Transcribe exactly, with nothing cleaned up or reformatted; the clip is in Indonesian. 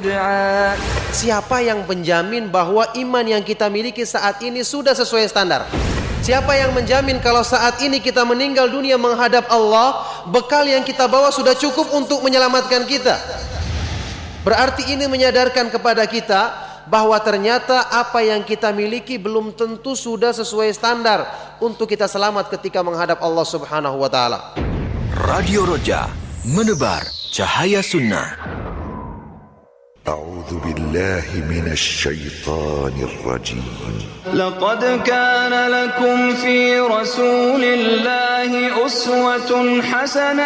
تدعى. Siapa yang menjamin bahwa iman yang kita miliki saat ini sudah sesuai standar? Siapa yang menjamin kalau saat ini kita meninggal dunia menghadap Allah, bekal yang kita bawa sudah cukup untuk menyelamatkan kita? Berarti ini menyadarkan kepada kita bahwa ternyata apa yang kita miliki belum tentu sudah sesuai standar untuk kita selamat ketika menghadap Allah Subhanahu wa taala. Radio Roja, menebar cahaya sunnah. أعوذ بالله من الشيطان الرجيم. لقد كان لكم في رسول الله أسوة حسنة